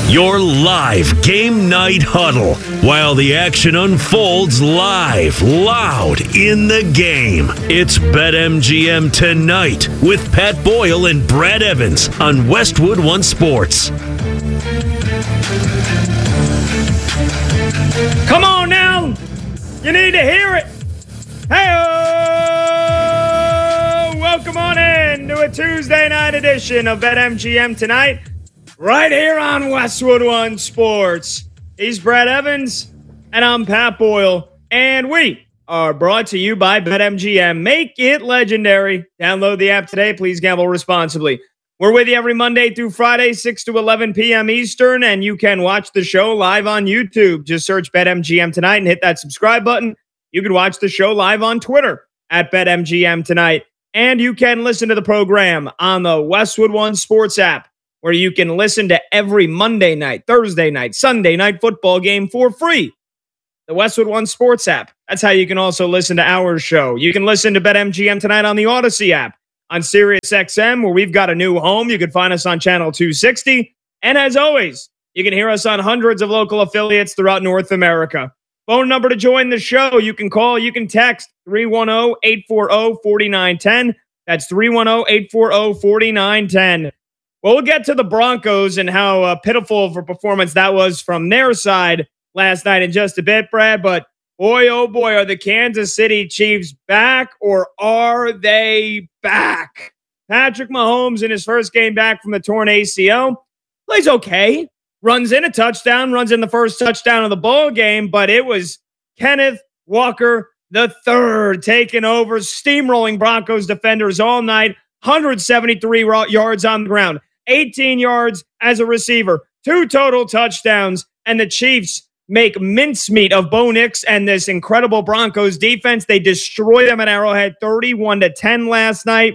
Your live game night huddle while the action unfolds live, loud in the game. It's BetMGM Tonight with Pat Boyle and Brad Evans on Westwood One Sports. Come on now. You need to hear it. Hey, welcome on in to a Tuesday night edition of BetMGM Tonight. Right here on Westwood One Sports. He's Brad Evans, and I'm Pat Boyle. And we are brought to you by BetMGM. Make it legendary. Download the app today. Please gamble responsibly. We're with you every Monday through Friday, 6 to 11 p.m. Eastern, and you can watch the show live on YouTube. Just search BetMGM Tonight and hit that subscribe button. You can watch the show live on Twitter at BetMGM Tonight. And you can listen to the program on the Westwood One Sports app, where you can listen to every Monday night, Thursday night, Sunday night football game for free. The Westwood One Sports app. That's how you can also listen to our show. You can listen to BetMGM Tonight on the Odyssey app, on SiriusXM, where we've got a new home. You can find us on Channel 260. And as always, you can hear us on hundreds of local affiliates throughout North America. Phone number to join the show. You can call, you can text 310-840-4910. That's 310-840-4910. Well, we'll get to the Broncos and how pitiful of a performance that was from their side last night in just a bit, Brad. But boy, oh boy, are the Kansas City Chiefs back, or are they back? Patrick Mahomes in his first game back from the torn ACL plays okay. Runs in a touchdown, runs in the first touchdown of the ball game, but it was Kenneth Walker III taking over, steamrolling Broncos defenders all night, 173 yards on the ground. 18 yards as a receiver, 2 total touchdowns, and the Chiefs make mincemeat of Bo Nix and this incredible Broncos defense. They destroy them at Arrowhead 31-10 last night.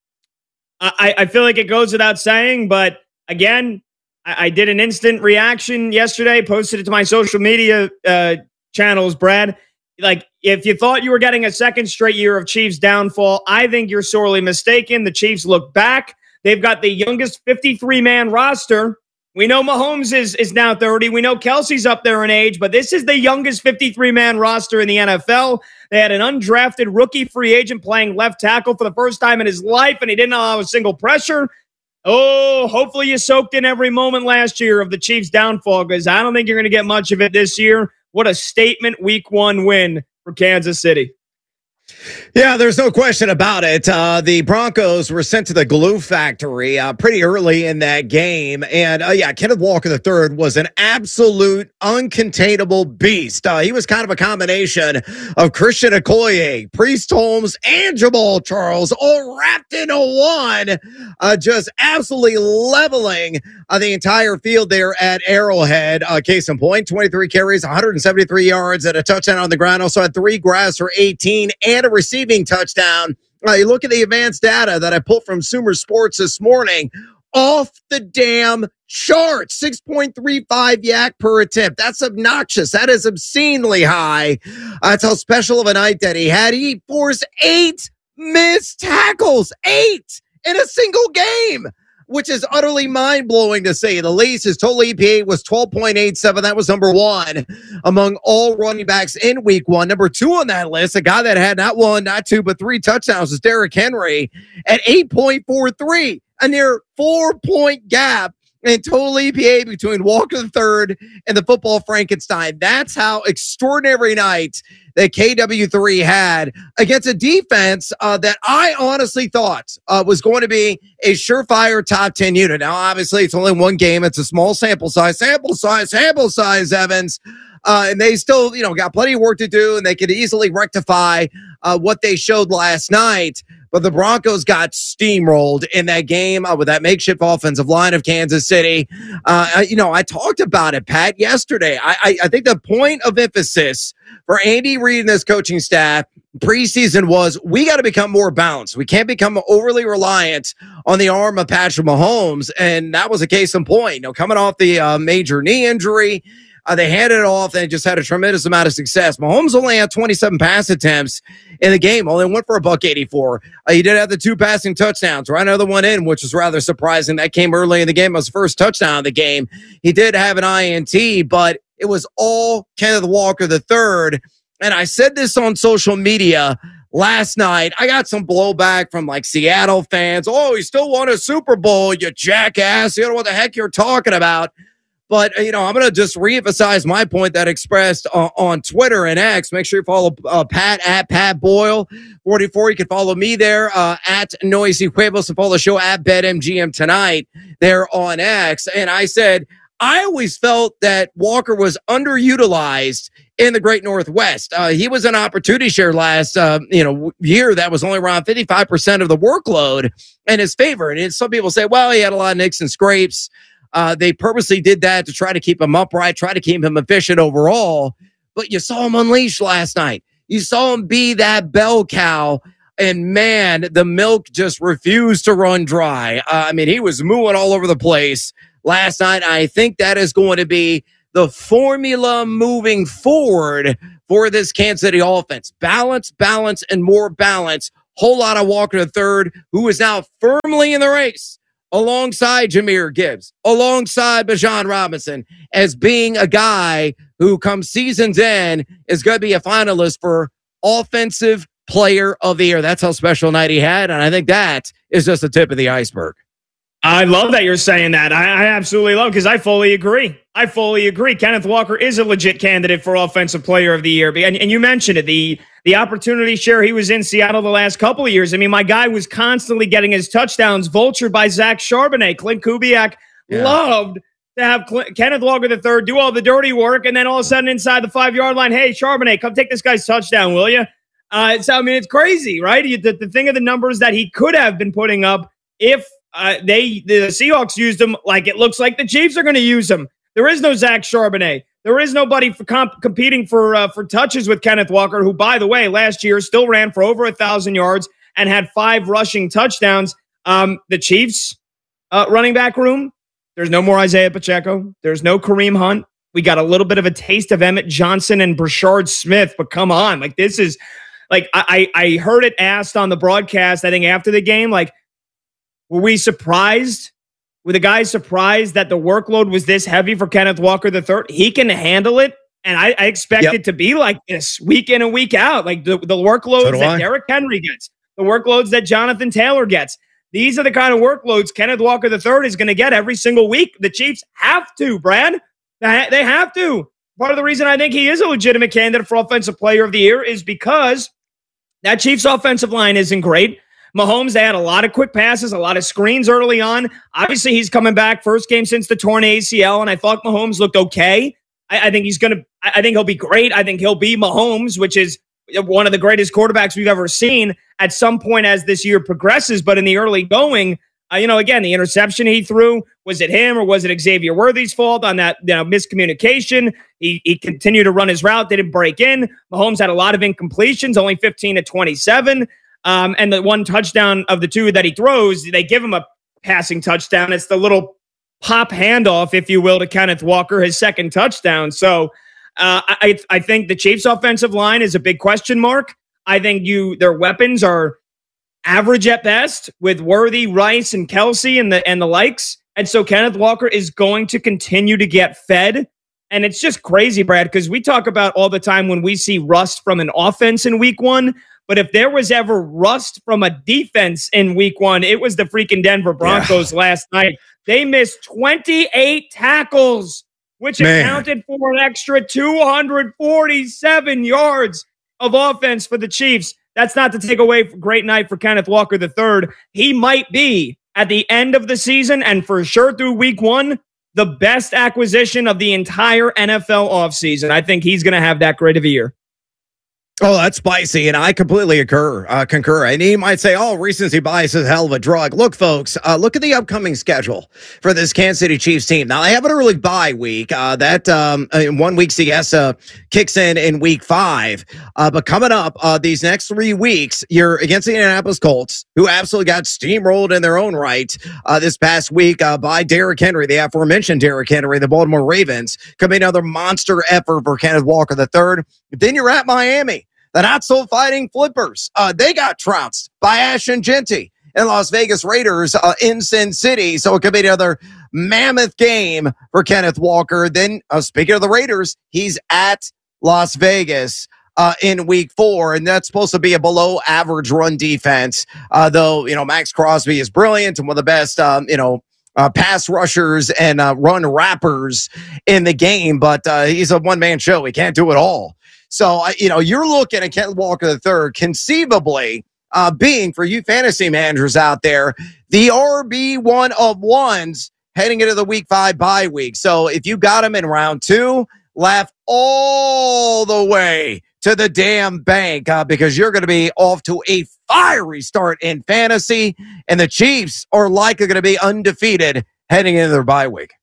I feel like it goes without saying, but again, I did an instant reaction yesterday, posted it to my social media channels, Brad. Like, if you thought you were getting a second straight year of Chiefs downfall, I think you're sorely mistaken. The Chiefs look back. They've got the youngest 53-man roster. We know Mahomes is now 30. We know Kelsey's up there in age, but this is the youngest 53-man roster in the NFL. They had an undrafted rookie free agent playing left tackle for the first time in his life, and he didn't allow a single pressure. Oh, hopefully you soaked in every moment last year of the Chiefs' downfall, because I don't think you're going to get much of it this year. What a statement week 1 win for Kansas City. Yeah, there's no question about it. The Broncos were sent to the glue factory pretty early in that game. And Kenneth Walker III was an absolute uncontainable beast. He was kind of a combination of Christian Okoye, Priest Holmes, and Jamal Charles all wrapped into one, just absolutely leveling the entire field there at Arrowhead. Case in point, 23 carries, 173 yards, and a touchdown on the ground. Also had 3 grabs for 18 and a receiving touchdown. You look at the advanced data that I pulled from Sumer Sports this morning, off the damn charts. 6.35 yak per attempt. That's obnoxious. That is obscenely high. That's how special of a night that he had. He forced 8 missed tackles. 8 in a single game, which is utterly mind-blowing to say the least. His total EPA was 12.87. That was number 1 among all running backs in week 1. Number 2 on that list, a guy that had not 1, not 2, but 3 touchdowns, was Derrick Henry at 8.43, a near 4-point gap in total EPA between Walker III and the football Frankenstein. That's how extraordinary night that KW3 had against a defense that I honestly thought was going to be a surefire top 10 unit. Now, obviously, it's only 1 game. It's a small sample size, Evans. And they still, got plenty of work to do, and they could easily rectify what they showed last night. But the Broncos got steamrolled in that game with that makeshift offensive line of Kansas City. I talked about it, Pat, yesterday. I think the point of emphasis for Andy Reid and his coaching staff preseason was, we got to become more balanced. We can't become overly reliant on the arm of Patrick Mahomes. And that was a case in point. Coming off the major knee injury, They handed it off and just had a tremendous amount of success. Mahomes only had 27 pass attempts in the game, only went for $184. He did have the 2 passing touchdowns, right? Another one in, which was rather surprising. That came early in the game. It was the first touchdown of the game. He did have an INT, but it was all Kenneth Walker III. And I said this on social media last night. I got some blowback from like Seattle fans. Oh, he still won a Super Bowl, you jackass. You don't know what the heck you're talking about. But, I'm going to just reemphasize my point that I expressed on Twitter and X. Make sure you follow Pat at Pat Boyle 44. You can follow me there at Noisy Huevos and follow the show at BetMGM Tonight there on X. And I said, I always felt that Walker was underutilized in the Great Northwest. He was an opportunity share last, year that was only around 55% of the workload in his favor. And some people say, well, he had a lot of nicks and scrapes. They purposely did that to try to keep him upright, try to keep him efficient overall. But you saw him unleashed last night. You saw him be that bell cow. And man, the milk just refused to run dry. He was mooing all over the place last night. I think that is going to be the formula moving forward for this Kansas City offense. Balance, and more balance. Whole lot of Walker III, who is now firmly in the race alongside Jahmyr Gibbs, alongside Bijan Robinson, as being a guy who come season's end is going to be a finalist for Offensive Player of the Year. That's how special a night he had, and I think that is just the tip of the iceberg. I love that you're saying that. I absolutely love, because I fully agree. Kenneth Walker is a legit candidate for Offensive Player of the Year. And you mentioned it, the opportunity share he was in Seattle the last couple of years. My guy was constantly getting his touchdowns vultured by Zach Charbonnet. Clint Kubiak loved to have Kenneth Walker III do all the dirty work, and then all of a sudden inside the 5-yard line, hey, Charbonnet, come take this guy's touchdown, will you? It's crazy, right? The thing of the numbers that he could have been putting up if the Seahawks used him, like it looks like the Chiefs are going to use him. There is no Zach Charbonnet. There is nobody for competing for touches with Kenneth Walker, who, by the way, last year still ran for over 1,000 yards and had 5 rushing touchdowns. The Chiefs running back room, there's no more Isaiah Pacheco. There's no Kareem Hunt. We got a little bit of a taste of Emmett Johnson and Brashard Smith, but come on, this is I heard it asked on the broadcast, I think after the game, were we surprised? Were the guys surprised that the workload was this heavy for Kenneth Walker III? He can handle it, and I expect it to be like this week in and week out. The workloads that Derrick Henry gets, the workloads that Jonathan Taylor gets. These are the kind of workloads Kenneth Walker III is going to get every single week. The Chiefs have to, Brad. They have to. Part of the reason I think he is a legitimate candidate for Offensive Player of the Year is because that Chiefs offensive line isn't great. Mahomes, they had a lot of quick passes, a lot of screens early on. Obviously, he's coming back, first game since the torn ACL, and I thought Mahomes looked okay. I think he'll be great. I think he'll be Mahomes, which is one of the greatest quarterbacks we've ever seen at some point as this year progresses. But in the early going, again, the interception he threw, was it him or was it Xavier Worthy's fault on that miscommunication? He continued to run his route, didn't break in. Mahomes had a lot of incompletions, only 15 to 27. And the one touchdown of the 2 that he throws, they give him a passing touchdown. It's the little pop handoff, if you will, to Kenneth Walker, his second touchdown. So I think the Chiefs' offensive line is a big question mark. I think their weapons are average at best with Worthy, Rice, and Kelsey and the likes. And so Kenneth Walker is going to continue to get fed. And it's just crazy, Brad, because we talk about all the time when we see rust from an offense in week 1. But if there was ever rust from a defense in week 1, it was the freaking Denver Broncos last night. They missed 28 tackles, which accounted for an extra 247 yards of offense for the Chiefs. That's not to take away from a great night for Kenneth Walker III. He might be, at the end of the season and for sure through week 1, the best acquisition of the entire NFL offseason. I think he's going to have that great of a year. Oh, that's spicy, and I completely concur. And he might say, "Oh, recency bias is a hell of a drug." Look, folks, look at the upcoming schedule for this Kansas City Chiefs team. Now, they have an early bye week. That 1 week Siesta kicks in week 5. But coming up, these next 3 weeks, you're against the Indianapolis Colts, who absolutely got steamrolled in their own right this past week by Derrick Henry, the aforementioned Derrick Henry, the Baltimore Ravens. Could be another monster effort for Kenneth Walker III. Then you're at Miami. The not-so-fighting Flippers, they got trounced by Ashton Jeanty and Las Vegas Raiders in Sin City. So it could be another mammoth game for Kenneth Walker. Then, speaking of the Raiders, he's at Las Vegas in week 4, and that's supposed to be a below-average run defense. Though, Max Crosby is brilliant and one of the best, pass rushers and run wrappers in the game, but he's a one-man show. He can't do it all. So, you're looking at Kenneth Walker III conceivably being, for you fantasy managers out there, the RB1 of ones heading into the week 5 bye week. So if you got him in round 2, laugh all the way to the damn bank because you're going to be off to a fiery start in fantasy, and the Chiefs are likely going to be undefeated heading into their bye week.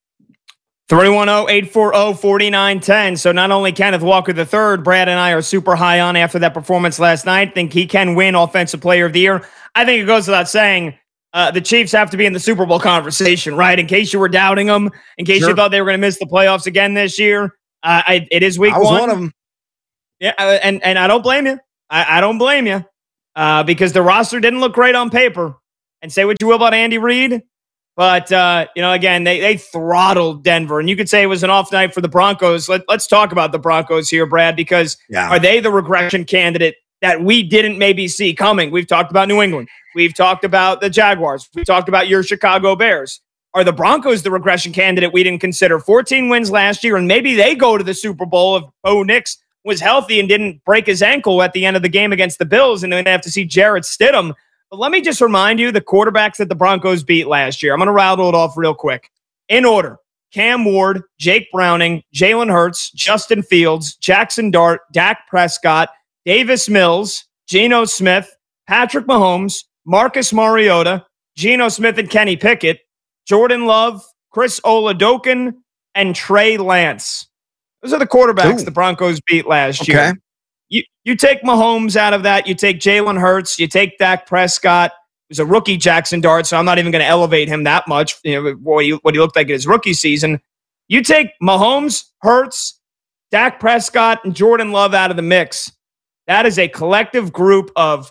310-840-4910. So not only Kenneth Walker III, Brad and I are super high on after that performance last night. Think he can win Offensive Player of the Year. I think it goes without saying the Chiefs have to be in the Super Bowl conversation, right? In case you were doubting them, in case you thought they were going to miss the playoffs again this year. It is week 1. I was one of them. Yeah, and I don't blame you. I don't blame you because the roster didn't look great on paper. And say what you will about Andy Reid. But, again, they throttled Denver. And you could say it was an off night for the Broncos. Let's talk about the Broncos here, Brad, because are they the regression candidate that we didn't maybe see coming? We've talked about New England. We've talked about the Jaguars. We talked about your Chicago Bears. Are the Broncos the regression candidate we didn't consider? 14 wins last year, and maybe they go to the Super Bowl if Bo Nix was healthy and didn't break his ankle at the end of the game against the Bills, and then they have to see Jarrett Stidham. But let me just remind you the quarterbacks that the Broncos beat last year. I'm going to rattle it off real quick. In order: Cam Ward, Jake Browning, Jalen Hurts, Justin Fields, Jackson Dart, Dak Prescott, Davis Mills, Geno Smith, Patrick Mahomes, Marcus Mariota, Geno Smith and Kenny Pickett, Jordan Love, Chris Oladokun, and Trey Lance. Those are the quarterbacks the Broncos beat last year. You take Mahomes out of that. You take Jalen Hurts. You take Dak Prescott. He was a rookie Jackson Dart, so I'm not even going to elevate him that much. What he looked like in his rookie season. You take Mahomes, Hurts, Dak Prescott, and Jordan Love out of the mix. That is a collective group of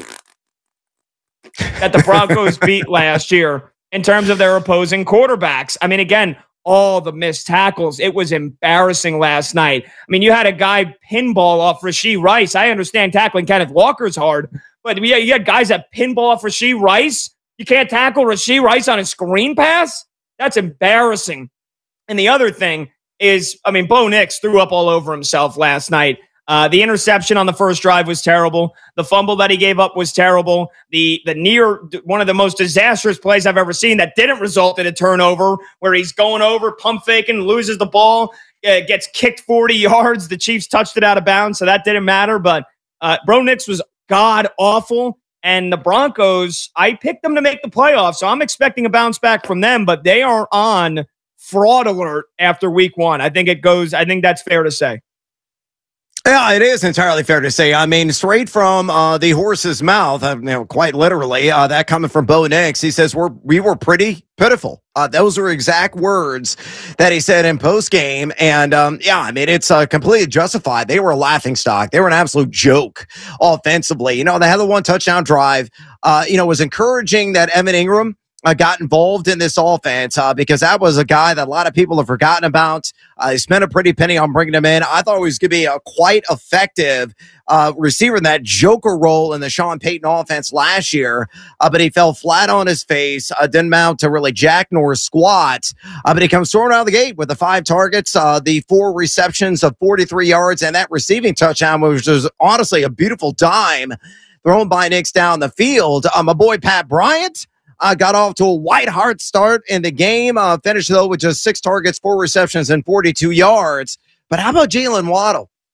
that the Broncos beat last year in terms of their opposing quarterbacks. I mean, again, all the missed tackles. It was embarrassing last night. I mean, you had a guy pinball off Rashee Rice. I understand tackling Kenneth Walker's hard, but you had guys that pinball off Rashee Rice. You can't tackle Rashee Rice on a screen pass? That's embarrassing. And the other thing is, Bo Nix threw up all over himself last night. The interception on the first drive was terrible. The fumble that he gave up was terrible. The near one of the most disastrous plays I've ever seen that didn't result in a turnover, where he's going over, pump faking, loses the ball, gets kicked 40 yards. The Chiefs touched it out of bounds, so that didn't matter. But Bo Nix was god awful. And the Broncos, I picked them to make the playoffs, so I'm expecting a bounce back from them. But they are on fraud alert after week 1. I think that's fair to say. Yeah, it is entirely fair to say. I mean, straight from the horse's mouth, quite literally, that coming from Bo Nix. He says, we were pretty pitiful. Those were exact words that he said in postgame. And it's completely justified. They were a laughingstock. They were an absolute joke offensively. They had the 1 touchdown drive. It was encouraging that Evan Ingram got involved in this offense because that was a guy that a lot of people have forgotten about. They spent a pretty penny on bringing him in. I thought he was going to be a quite effective receiver in that joker role in the Sean Payton offense last year, but he fell flat on his face, didn't mount to really jack nor squat, but he comes storming out of the gate with the 5 targets, the 4 receptions of 43 yards, and that receiving touchdown, which was honestly a beautiful dime thrown by Nix down the field. My boy Pat Bryant got off to a white hot start in the game. Finished, though, with just 6 targets, 4 receptions, and 42 yards. But how about Jalen Waddle?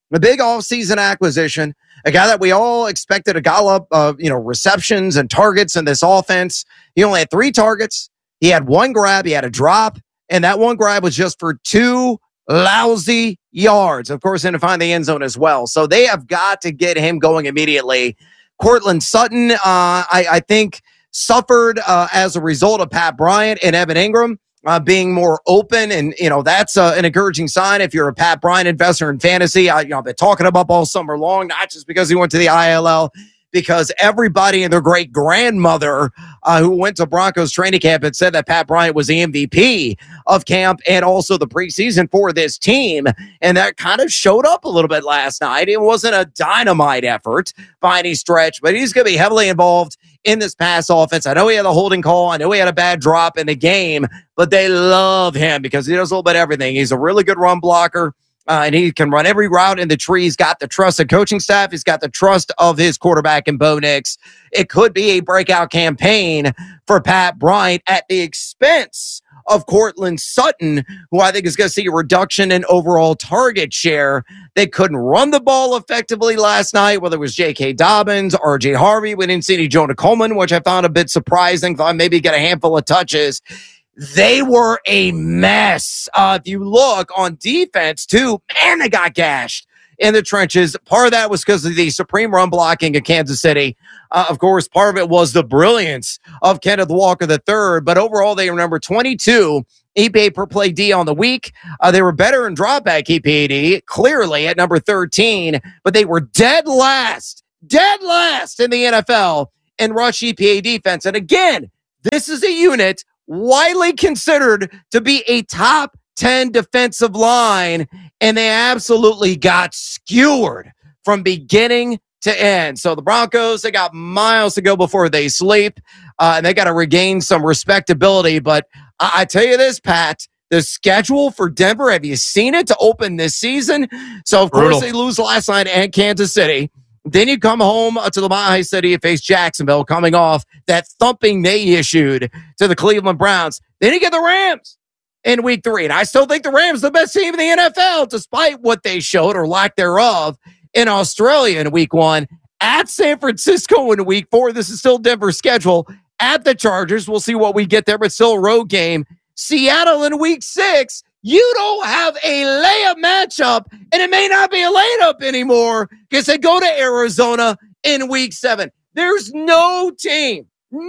a big offseason acquisition, a guy that we all expected to gallop, receptions and targets in this offense. He only had 3 targets. He had 1 grab. He had a drop. And that 1 grab was just for 2 lousy yards. Of course, and to find the end zone as well. So they have got to get him going immediately. Courtland Sutton, I think, suffered as a result of Pat Bryant and Evan Ingram being more open. And, that's an encouraging sign if you're a Pat Bryant investor in fantasy. I've been talking about all summer long, not just because he went to the ILL, because everybody and their great grandmother who went to Broncos training camp had said that Pat Bryant was the MVP of camp and also the preseason for this team. And that kind of showed up a little bit last night. It wasn't a dynamite effort by any stretch, but he's going to be heavily involved in this pass offense. I know he had a holding call. I know he had a bad drop in the game, but they love him because he does a little bit of everything. He's a really good run blocker. And he can run every route in the tree. He's got the trust of coaching staff. He's got the trust of his quarterback in Bo Nix. It could be a breakout campaign for Pat Bryant at the expense of Courtland Sutton, who I think is going to see a reduction in overall target share. They couldn't run the ball effectively last night, whether it was J.K. Dobbins, R.J. Harvey. We didn't see any Jonah Coleman, which I found a bit surprising. Thought maybe get a handful of touches. They were a mess. If you look on defense, too, man, they got gashed in the trenches. Part of that was because of the supreme run blocking in Kansas City. Of course, part of it was the brilliance of Kenneth Walker III. But overall, they were number 22 EPA per play D on the week. They were better in dropback EPA clearly at number 13, but they were dead last in the NFL in rush EPA defense. And again, this is a unit widely considered to be a top 10 defensive line, and they absolutely got skewered from beginning to end. So the Broncos, they got miles to go before they sleep, and they got to regain some respectability. But I tell you this, Pat, the schedule for Denver, have you seen it to open this season? So, of course, they lose last night at Kansas City. Then you come home to the Mile City and face Jacksonville, coming off that thumping they issued to the Cleveland Browns. Then you get the Rams in week 3. And I still think the Rams are the best team in the NFL, despite what they showed or lack thereof in Australia in week 1. At San Francisco in week 4. This is still Denver's schedule. At the Chargers, we'll see what we get there, but still a road game. Seattle in week 6. You don't have a layup matchup, and it may not be a layup anymore because they go to Arizona in week 7. There's no team in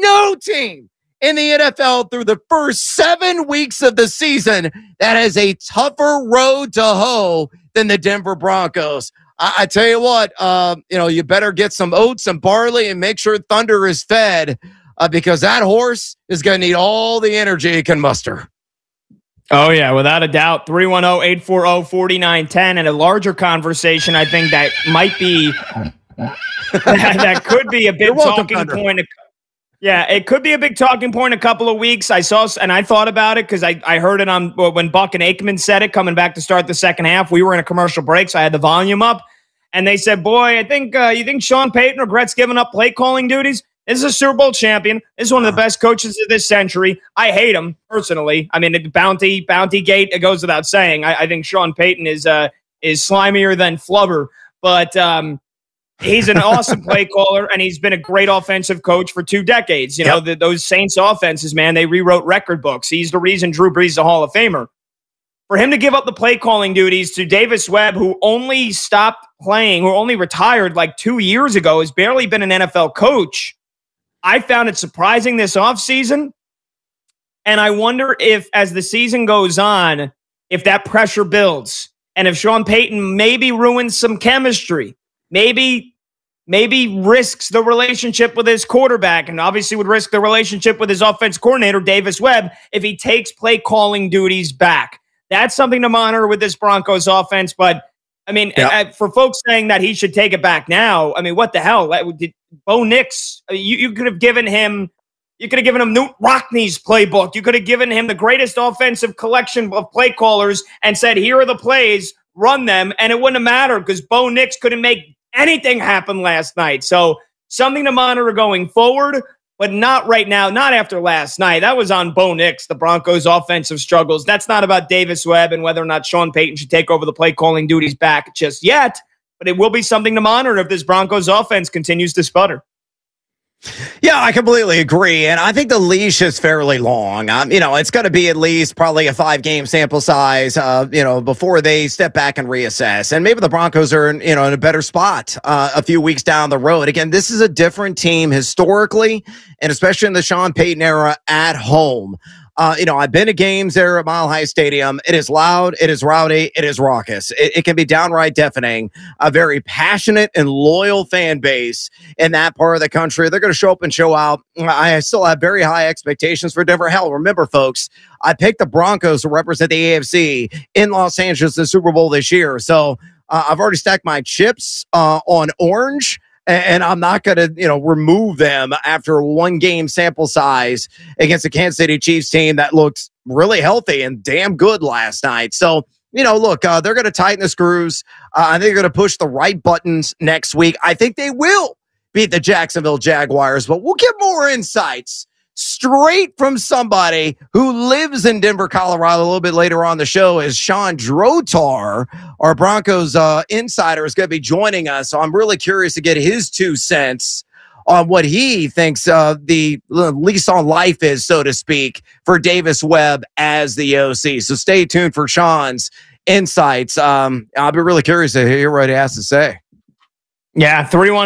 the NFL through the first 7 weeks of the season that has a tougher road to hoe than the Denver Broncos. I tell you what, you better get some oats and barley and make sure Thunder is fed because that horse is going to need all the energy it can muster. Oh, yeah, without a doubt. 310-840-4910. And a larger conversation, I think that might be, that could be a big talking point. Yeah, it could be a big talking point in a couple of weeks. I saw, and I thought about it because I heard it on when Buck and Aikman said it coming back to start the second half. We were in a commercial break, so I had the volume up. And they said, boy, I think you think Sean Payton regrets giving up play calling duties? This is a Super Bowl champion. This is one of the best coaches of this century. I hate him personally. I mean, bounty gate, it goes without saying. I think Sean Payton is slimier than Flubber, but he's an awesome play caller, and he's been a great offensive coach for 2 decades. You know, those Saints offenses, man, they rewrote record books. He's the reason Drew Brees is a Hall of Famer. For him to give up the play calling duties to Davis Webb, who only stopped playing, who only retired like 2 years ago, has barely been an NFL coach. I found it surprising this offseason, and I wonder if, as the season goes on, if that pressure builds, and if Sean Payton maybe ruins some chemistry, maybe risks the relationship with his quarterback, and obviously would risk the relationship with his offense coordinator, Davis Webb, if he takes play calling duties back. That's something to monitor with this Broncos offense, but I mean, for folks saying that he should take it back now, I mean, what the hell? Bo Nix, you could have given him Newt Rockney's playbook. You could have given him the greatest offensive collection of play callers and said, here are the plays, run them, and it wouldn't have mattered because Bo Nix couldn't make anything happen last night. So something to monitor going forward, but not right now, not after last night. That was on Bo Nix, the Broncos' offensive struggles. That's not about Davis Webb and whether or not Sean Payton should take over the play calling duties back just yet. but it will be something to monitor if this Broncos offense continues to sputter. Yeah, I completely agree. And I think the leash is fairly long. It's going to be at least probably a 5-game sample size, before they step back and reassess. And maybe the Broncos are, in a better spot a few weeks down the road. Again, this is a different team historically, and especially in the Sean Payton era at home. I've been to games there at Mile High Stadium. It is loud. It is rowdy. It is raucous. It can be downright deafening. A very passionate and loyal fan base in that part of the country. They're going to show up and show out. I still have very high expectations for Denver. Hell, remember, folks, I picked the Broncos to represent the AFC in Los Angeles in the Super Bowl this year. So I've already stacked my chips on orange. And I'm not going to, remove them after a 1-game sample size against the Kansas City Chiefs team that looked really healthy and damn good last night. So, look, they're going to tighten the screws. I think they're going to push the right buttons next week. I think they will beat the Jacksonville Jaguars, but we'll get more insights straight from somebody who lives in Denver, Colorado a little bit later on the show. Is Sean Drotar, our Broncos insider, is going to be joining us. So I'm really curious to get his 2 cents on what he thinks the lease on life is, so to speak, for Davis Webb as the OC. So stay tuned for Sean's insights. I'll be really curious to hear what he has to say. Yeah,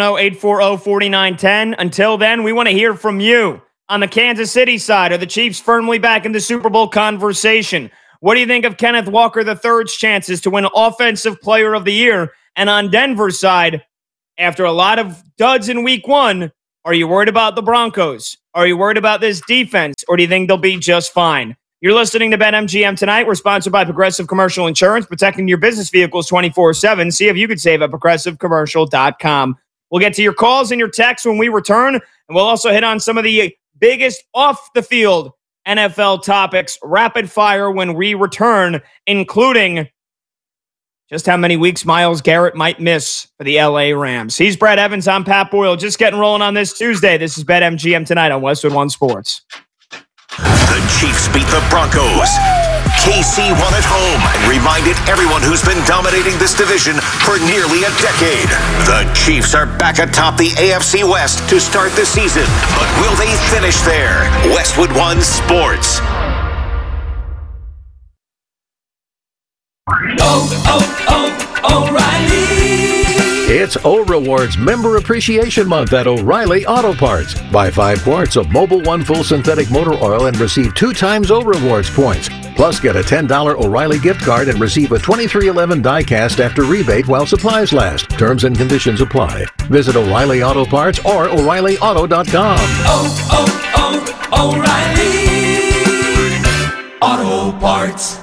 310-840-4910. Until then, we want to hear from you. On the Kansas City side, are the Chiefs firmly back in the Super Bowl conversation? What do you think of Kenneth Walker III's chances to win Offensive Player of the Year? And on Denver's side, after a lot of duds in week 1, are you worried about the Broncos? Are you worried about this defense? Or do you think they'll be just fine? You're listening to BetMGM Tonight. We're sponsored by Progressive Commercial Insurance, protecting your business vehicles 24/7. See if you could save at ProgressiveCommercial.com. We'll get to your calls and your texts when we return, and we'll also hit on some of the biggest off-the-field NFL topics rapid fire when we return, including just how many weeks Myles Garrett might miss for the LA Rams. He's Brad Evans. I'm Pat Boyle. Just getting rolling on this Tuesday. This is BetMGM Tonight on Westwood One Sports. The Chiefs beat the Broncos. KC won at home and reminded everyone who's been dominating this division for nearly a decade. The Chiefs are back atop the AFC West to start the season, but will they finish there? Westwood One Sports. O'Reilly. It's O-Rewards Member Appreciation Month at O'Reilly Auto Parts. Buy 5 quarts of Mobil 1 Full Synthetic Motor Oil and receive 2 times O-Rewards points. Plus, get a $10 O'Reilly gift card and receive a 2311 die-cast after rebate while supplies last. Terms and conditions apply. Visit O'Reilly Auto Parts or O'ReillyAuto.com. O'Reilly Auto Parts.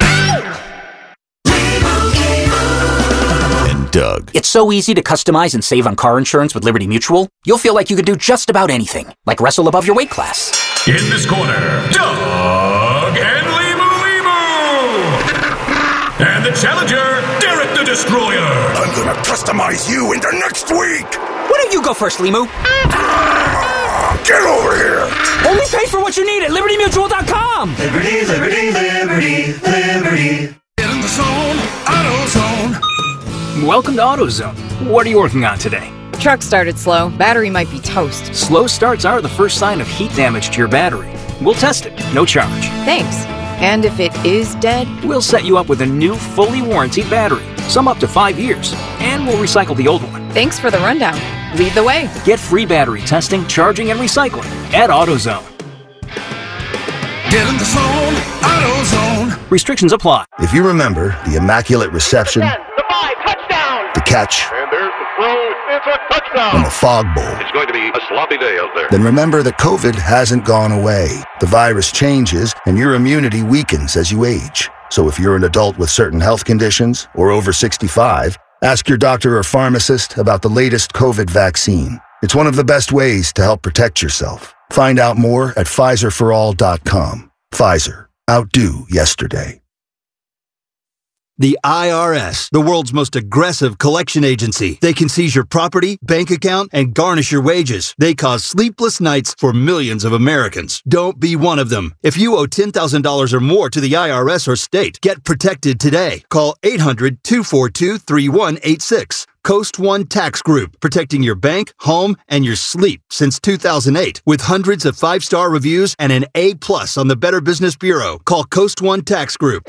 Doug. It's so easy to customize and save on car insurance with Liberty Mutual. You'll feel like you could do just about anything, like wrestle above your weight class. In this corner, Doug and Limu. And the challenger, Derek the Destroyer. I'm gonna customize you into next week. Why don't you go first, Limu? Get over here. Only pay for what you need at LibertyMutual.com. Liberty, liberty, liberty, liberty. Get in the zone, AutoZone. Welcome to AutoZone. What are you working on today? Truck started slow. Battery might be toast. Slow starts are the first sign of heat damage to your battery. We'll test it, no charge. Thanks. And if it is dead? We'll set you up with a new, fully warranted battery, some up to 5 years, and we'll recycle the old one. Thanks for the rundown. Lead the way. Get free battery testing, charging, and recycling at AutoZone. Get in the zone, AutoZone. Restrictions apply. If you remember the Immaculate Reception, The 5, touchdown! the catch, And there's the throw. It's a touchdown! and the Fog Bowl, It's going to be a sloppy day out there. then remember that COVID hasn't gone away. The virus changes and your immunity weakens as you age. So if you're an adult with certain health conditions or over 65, ask your doctor or pharmacist about the latest COVID vaccine. It's one of the best ways to help protect yourself. Find out more at PfizerForAll.com. Pfizer. Outdo yesterday. The IRS, the world's most aggressive collection agency. They can seize your property, bank account, and garnish your wages. They cause sleepless nights for millions of Americans. Don't be one of them. If you owe $10,000 or more to the IRS or state, get protected today. Call 800-242-3186. Coast One Tax Group, protecting your bank, home, and your sleep since 2008. With hundreds of 5-star reviews and an A+ on the Better Business Bureau. Call Coast One Tax Group,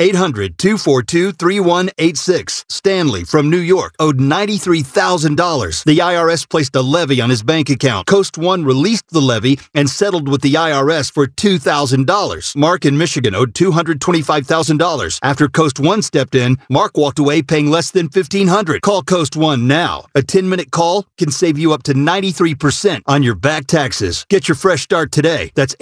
800-242-3186. Stanley from New York owed $93,000. The IRS placed a levy on his bank account. Coast One released the levy and settled with the IRS for $2,000. Mark in Michigan owed $225,000. After Coast One stepped in, Mark walked away paying less than $1,500. Call Coast One now. A 10-minute call can save you up to 93% on your back taxes. Get your fresh start today. That's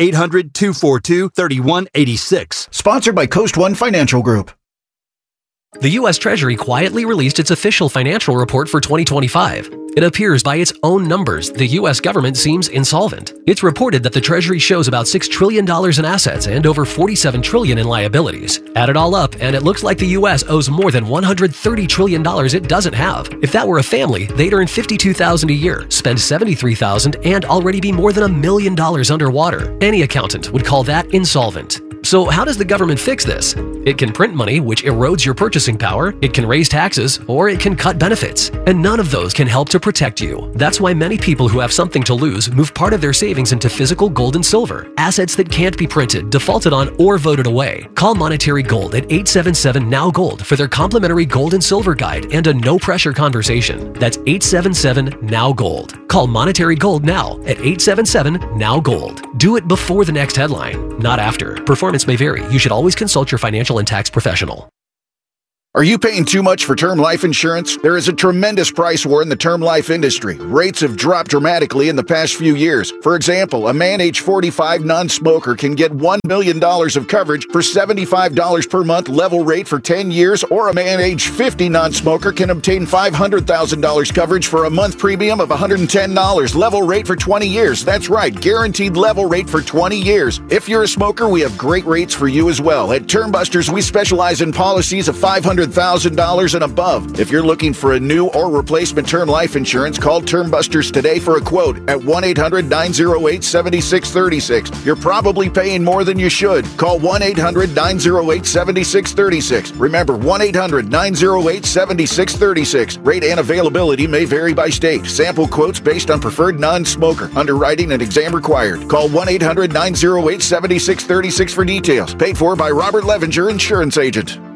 800-242-3186. Sponsored by Coast One Financial Group. The U.S. Treasury quietly released its official financial report for 2025. It appears by its own numbers, the U.S. government seems insolvent. It's reported that the Treasury shows about $6 trillion in assets and over $47 trillion in liabilities. Add it all up, and it looks like the U.S. owes more than $130 trillion it doesn't have. If that were a family, they'd earn $52,000 a year, spend $73,000, and already be more than $1 million underwater. Any accountant would call that insolvent. So how does the government fix this? It can print money, which erodes your purchasing power, it can raise taxes, or it can cut benefits. And none of those can help to protect you. That's why many people who have something to lose move part of their savings into physical gold and silver, assets that can't be printed, defaulted on, or voted away. Call Monetary Gold at 877-NOW-GOLD for their complimentary gold and silver guide and a no-pressure conversation. That's 877-NOW-GOLD. Call Monetary Gold now at 877-NOW-GOLD. Do it before the next headline, not after. Performance may vary. You should always consult your financial and tax professional. Are you paying too much for term life insurance? There is a tremendous price war in the term life industry. Rates have dropped dramatically in the past few years. For example, a man age 45 non-smoker can get $1 million of coverage for $75 per month level rate for 10 years, or a man age 50 non-smoker can obtain $500,000 coverage for a month premium of $110 level rate for 20 years. That's right, guaranteed level rate for 20 years. If you're a smoker, we have great rates for you as well. At Term Busters, we specialize in policies of $500,000 and above. If you're looking for a new or replacement term life insurance, call Term Busters today for a quote at 1-800-908-7636. You're probably paying more than you should. Call 1-800-908-7636. Remember, 1-800-908-7636. Rate and availability may vary by state. Sample quotes based on preferred non-smoker. Underwriting and exam required. Call 1-800-908-7636 for details. Paid for by Robert Levenger, Insurance Agent.